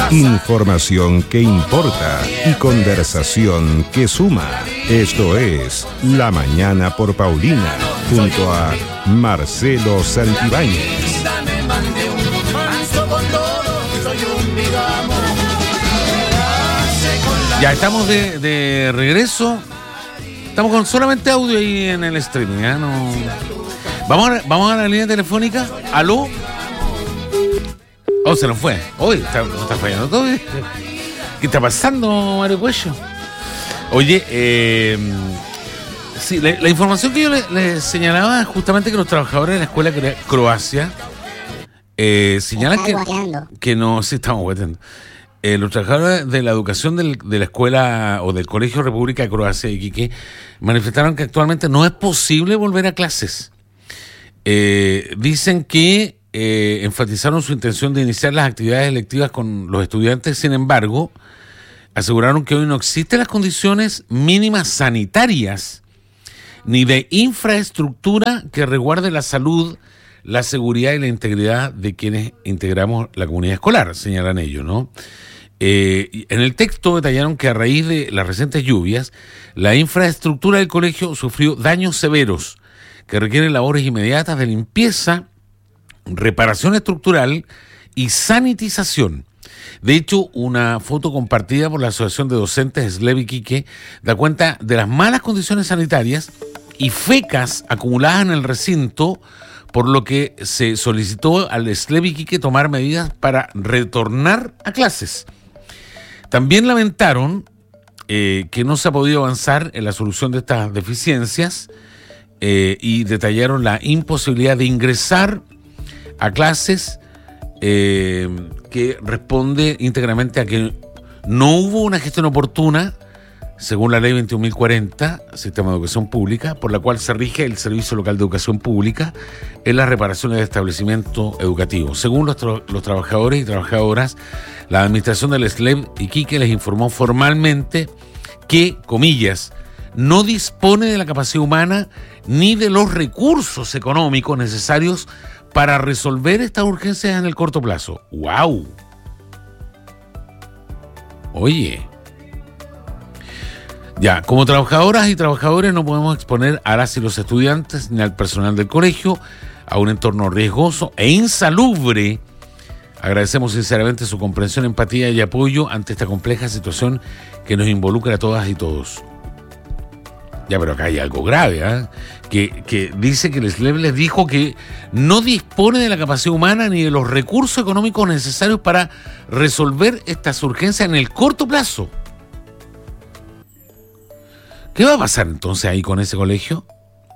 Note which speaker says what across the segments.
Speaker 1: Información que importa y conversación que suma. Esto es La Mañana por Paulina, junto a Marcelo Santibáñez.
Speaker 2: Ya estamos de regreso. Estamos con solamente audio ahí en el streaming, ¿eh? No... Vamos a la línea telefónica. ¿Aló? Oh, se nos fue. Hoy está fallando todo. ¿Qué está pasando, Mario Cuello? Oye, sí, la información que yo le señalaba es justamente que los trabajadores de la escuela Croacia señalan que no, sí estamos guateando. Los trabajadores de la educación de la escuela o del Colegio República de Croacia de Iquique manifestaron que actualmente no es posible volver a clases. Dicen que enfatizaron su intención de iniciar las actividades electivas con los estudiantes, sin embargo, aseguraron que hoy no existen las condiciones mínimas sanitarias ni de infraestructura que resguarde la salud, la seguridad y la integridad de quienes integramos la comunidad escolar, señalan ellos, ¿no? En el texto detallaron que a raíz de las recientes lluvias, la infraestructura del colegio sufrió daños severos que requieren labores inmediatas de limpieza, reparación estructural y sanitización. De hecho, una foto compartida por la Asociación de Docentes SLEB Iquique da cuenta de las malas condiciones sanitarias y fecas acumuladas en el recinto, por lo que se solicitó al SLEB Iquique tomar medidas para retornar a clases. También lamentaron que no se ha podido avanzar en la solución de estas deficiencias y detallaron la imposibilidad de ingresar a clases que responde íntegramente a que no hubo una gestión oportuna, según la ley 21.040, Sistema de Educación Pública, por la cual se rige el Servicio Local de Educación Pública en las reparaciones de establecimientos educativos. Según los trabajadores y trabajadoras, la administración del SLEB Iquique les informó formalmente que, comillas, no dispone de la capacidad humana ni de los recursos económicos necesarios para resolver estas urgencias en el corto plazo. ¡Wow! Oye. Ya, como trabajadoras y trabajadores no podemos exponer a las y los estudiantes ni al personal del colegio a un entorno riesgoso e insalubre. Agradecemos sinceramente su comprensión, empatía y apoyo ante esta compleja situación que nos involucra a todas y todos. Ya, pero acá hay algo grave, ¿eh? Que dice que el SLEB les dijo que no dispone de la capacidad humana ni de los recursos económicos necesarios para resolver estas urgencias en el corto plazo. ¿Qué va a pasar entonces ahí con ese colegio?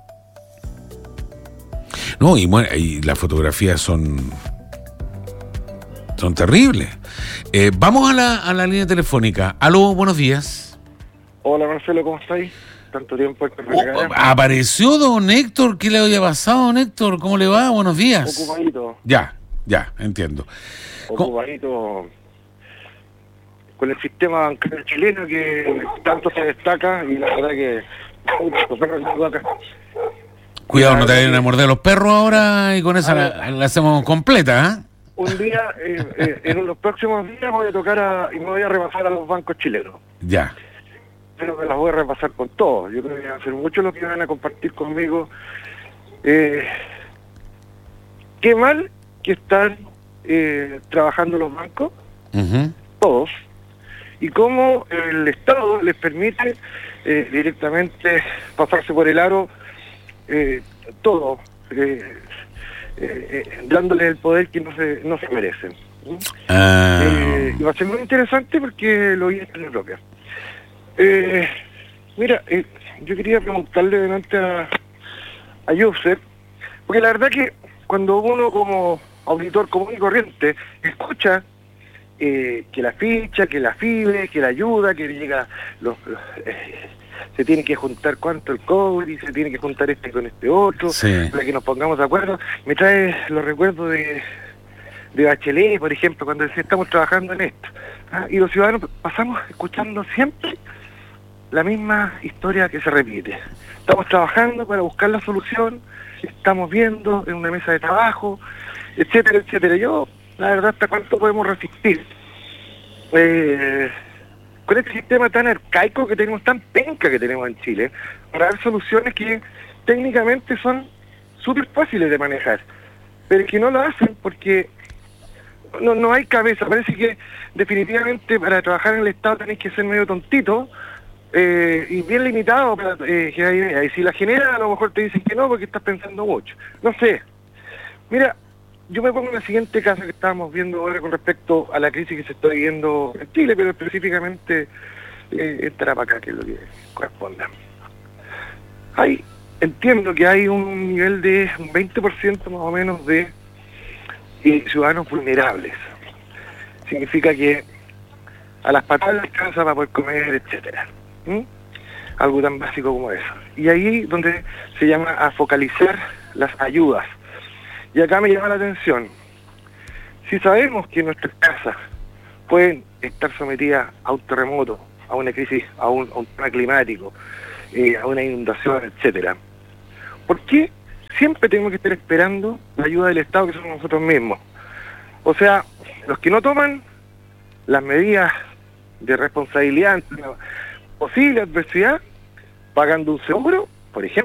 Speaker 2: No, y las fotografías son terribles. Vamos a la línea telefónica. Aló, buenos días.
Speaker 3: Hola Marcelo, ¿cómo estáis? Tanto tiempo.
Speaker 2: Apareció don Héctor. ¿Qué le había pasado, don Héctor? ¿Cómo le va? Buenos días.
Speaker 3: Ocupadito.
Speaker 2: Ya, entiendo.
Speaker 3: Ocupadito con el sistema bancario chileno que tanto se destaca y la verdad que...
Speaker 2: Cuidado, no te vayan a morder los perros ahora y con esa la hacemos completa, ¿eh?
Speaker 3: Un día, en los próximos días voy a tocar y me voy a repasar a los bancos chilenos.
Speaker 2: Ya.
Speaker 3: Pero me las voy a repasar con todos. Yo creo que van a ser muchos los que van a compartir conmigo. Qué mal que están trabajando los bancos, todos, y cómo el Estado les permite directamente pasarse por el aro todo, dándoles el poder que no se merecen. Y va a ser muy interesante porque lo vi en carne propia. Mira, yo quería preguntarle delante a Joseph, porque la verdad que cuando uno como auditor común y corriente escucha que la ficha, que la FIBE, que la ayuda, que llega se tiene que juntar cuánto el cobre y se tiene que juntar este con este otro, sí, para que nos pongamos de acuerdo, me trae los recuerdos de Bachelet, por ejemplo, cuando decía estamos trabajando en esto, y los ciudadanos pasamos escuchando siempre la misma historia que se repite. Estamos trabajando para buscar la solución, estamos viendo en una mesa de trabajo, etcétera, etcétera. Yo, la verdad, ¿hasta cuánto podemos resistir con este sistema tan arcaico que tenemos, tan penca que tenemos en Chile, para dar soluciones que técnicamente son súper fáciles de manejar, pero que no lo hacen porque no hay cabeza. Parece que definitivamente para trabajar en el Estado tenéis que ser medio tontito y bien limitado para generar ideas. Y si la genera, a lo mejor te dicen que no porque estás pensando mucho. No sé. Mira, yo me pongo en el siguiente caso que estábamos viendo ahora con respecto a la crisis que se está viviendo en Chile, pero específicamente en Tarapacá, que es lo que corresponde. Entiendo que hay un nivel de un 20% más o menos de ciudadanos vulnerables. Significa que a las patadas les alcanza para poder comer, etcétera. Algo tan básico como eso. Y ahí donde se llama a focalizar las ayudas. Y acá me llama la atención, si sabemos que nuestras casas pueden estar sometidas a un terremoto, a una crisis, a un tema climático, a una inundación, etcétera, ¿por qué siempre tenemos que estar esperando la ayuda del Estado, que somos nosotros mismos? O sea, los que no toman las medidas de responsabilidad ante una posible adversidad, pagando un seguro, por ejemplo,